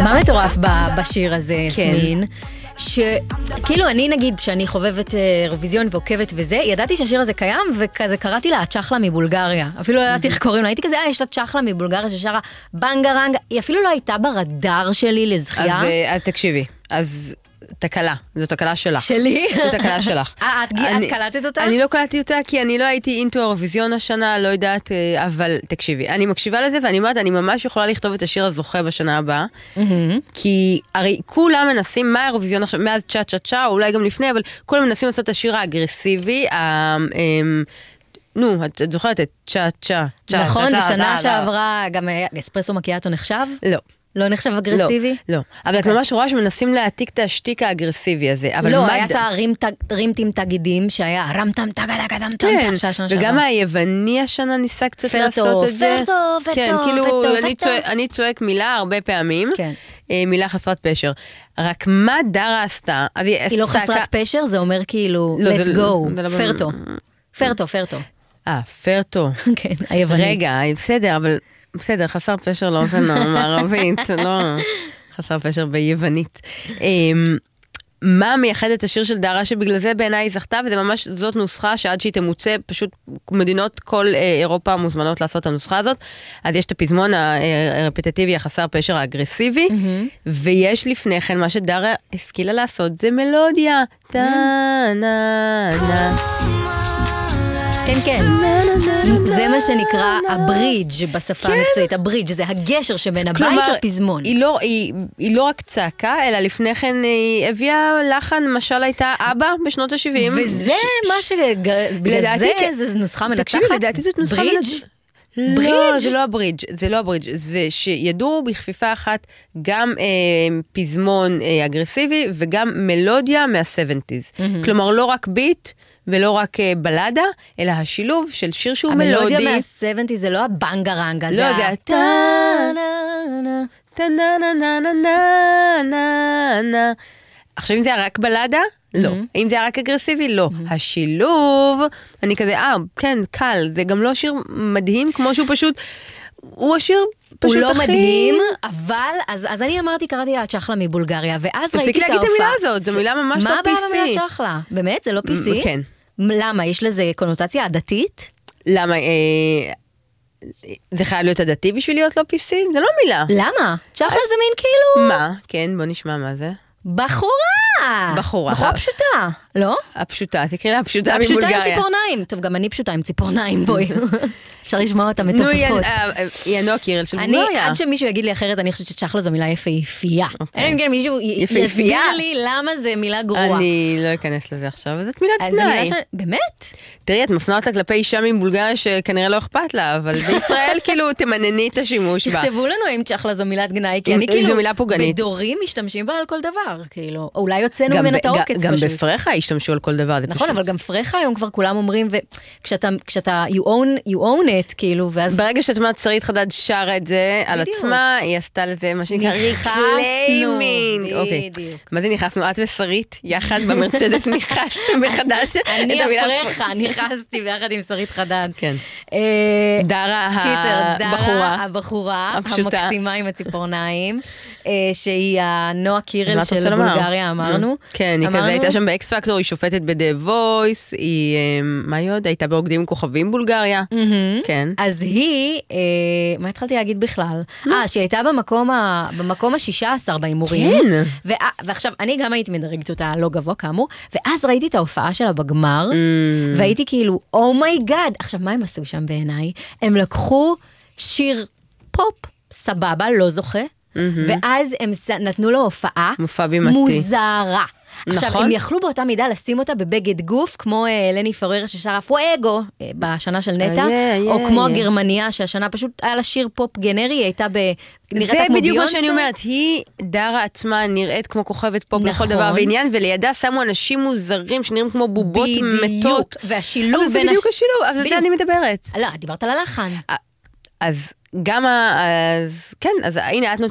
מה מטורף בשיר הזה, יסמין? שכאילו אני נגיד שאני חובבת אירוויזיון ועוקבת וזה, ידעתי שהשיר הזה קיים וכזה קראתי לה צ'חלה מבולגריה, אפילו לא ידעתי איך קוראים לה, הייתי כזה, יש לה צ'חלה מבולגריה ששרה בנגרנג, היא אפילו לא הייתה ברדאר שלי לזכייה. אז תקשיבי, אז תקלה, זו תקלה שלך. שלי? זו תקלה שלך. את קלטת אותה? אני לא קלטתי אותה כי אני לא הייתי אינטו אירוויזיון השנה, לא יודעת, אבל תקשיבי, אני מקשיבה לזה ואני אומרת, אני ממש יכולה לכתוב את השיר הזוכה בשנה הבאה, כי הרי כולם מנסים, מה האירוויזיון עכשיו, מאז צ'ה צ'ה צ'ה, או אולי גם לפני, אבל כולם מנסים לעשות את השיר האגרסיבי, נו, את זוכרת את צ'ה צ'ה צ'ה. נכון, בשנה שעברה גם אספרסו מקיאטו נחשב? לא. לא נחשב אגרסיבי? לא, אבל את ממש רואה שמנסים להעתיק את השטיק האגרסיבי הזה. לא, היה את הרימטים תגידים, שהיה רמטם תגדקדם טם, וגם היווני השנה ניסה קצת לעשות את זה. פרטו, כן, כאילו, אני צועק מילה הרבה פעמים, מילה חסרת פשר. רק מה דרה עשתה? היא לא חסרת פשר, זה אומר כאילו, let's go, פרטו. פרטו. פרטו. כן, היווני. רגע, בסדר, אבל... בסדר, חסר פשר לא אופן מערבית, לא חסר פשר ביוונית. מה מייחד את השיר של דרה שבגלל זה בעיניי זכתה, וזה ממש זאת נוסחה שעד שהיא תמוצא, פשוט מדינות כל אירופה מוזמנות לעשות את הנוסחה הזאת, אז יש את הפזמון הרפטטיבי, החסר פשר האגרסיבי, ויש לפני כן מה שדרה השכילה לעשות, זה מלודיה. כן. זה מה שנקרא הברידג' בשפה המקצועית. הברידג' זה הגשר שבין הבית לפזמון. היא לא רק צעקה, אלא לפני כן היא הביאה לחן, משל הייתה אבא בשנות ה-70. וזה מה בגלל זה נוסחה מנצחת? תקשיבי, לדעתי זאת נוסחה מנצחת. לא, זה לא הברידג', זה שידעו בכפיפה אחת גם פזמון אגרסיבי וגם מלודיה מה-70s. כלומר, לא רק ביט, ולא רק בלדה, אלא השילוב של שיר שהוא מלודי. המלודיה מה-70 זה לא הבנגרנגה, זה עכשיו אם זה היה רק בלדה, לא. אם זה היה רק אגרסיבי, לא. השילוב, אני כזה, כן, קל, זה גם לא שיר מדהים, כמו שהוא פשוט, הוא השיר הוא לא מדהים, אבל, אז אני אמרתי, קראתי לה צ'חלה מבולגריה, ואז ראיתי את ההופעה. תפסיקי להגיד את המילה הזאת, זו מילה ממש לא PC. מה הבאה במילה צ'חלה? באמת? זה לא PC? כן. למה? יש לזה קונוטציה עדתית? למה? זה חייב להיות עדתי בשביל להיות לא PC? זה לא מילה. למה? צ'חלה זה מין כאילו... מה? כן, בוא נשמע מה זה. בחורה פשוטה, לא? הפשוטה, תקריא לה הפשוטה מבולגריה. הפשוטה עם ציפורניים, טוב גם אני פשוטה עם ציפורניים, בואי. אפשר לשמוע אותה מתופפות. היא הנועה קירל של בולגריה. עד שמישהו יגיד לי אחרת, אני חושבת שצ'חלה זו מילה יפהפייה. אין גם מישהו יסביר לי למה זה מילה גרועה. אני לא אכנס לזה עכשיו, אז זאת מילת גנאי. באמת? תראי, את מפנה אותה כלפי אישה מבולגריה שכנראה לא אכפת לה, אבל בישראל כאילו תמנני את השימוש בה. תכתבו לנו אם צ'חלה זו מילת גנאי, כי אני כאילו בדורים משתמשים בה על כל דבר, כאילו. אולי יוצאנו ממנה את העוקץ פשוט. גם בפרחה השתמשו על כל דבר. נכון, אבל גם פרחה היום כבר כולם אומרים, וכשאתה you own it, כאילו, ואז... ברגע שאת אומרת שרית חדד שרה את זה על עצמה, היא עשתה לזה מה שנקרא ריקליימינג. בדיוק. מה זה נכנסנו? את ושרית יחד במרצדס נכנסתם מחדש? אני הפרחה, נכנסתי ביחד עם שרית חדד. כן. דרה הבחורה המקסימה עם הציפורניים, שהיא הנועה קירל של בולגריה, אמרנו. כן, היא כזה הייתה שם באקס פקטור, היא שופטת בדה וויס, היא, מה היא עוד? הייתה ברוקדים עם כוכבים בולגריה. כן. אז היא, מה התחלתי להגיד בכלל? שהיא הייתה במקום ה-16 בהימורים. כן. ועכשיו, אני גם הייתי מדרגת אותה לא גבוה כאמור, ואז ראיתי את ההופעה שלה בגמר, והייתי כאילו, אומייגאד, עכשיו מה הם עשו שם בעיניי? הם לקחו שיר פופ, סבבה, לא זוכה, ואז הם נתנו לו הופעה מוזרה. עכשיו, הם יכלו באותה מידה לשים אותה בבגד גוף, כמו לני פררה ששרה פואגו בשנה של נטה, או כמו הגרמניה שהשנה פשוט היה לה שיר פופ גנרי, היא הייתה נראית כמו זה בדיוק מה שאני אומרת, היא דרה עצמה נראית כמו כוכבת פופ לכל דבר ועניין, ולידה שמו אנשים מוזרים שנראים כמו בובות מתות. והשילוב זה בדיוק השילוב, אבל זה אני מדברת. לא, דיברת על הלחן. אז גם, כן, אז הנה את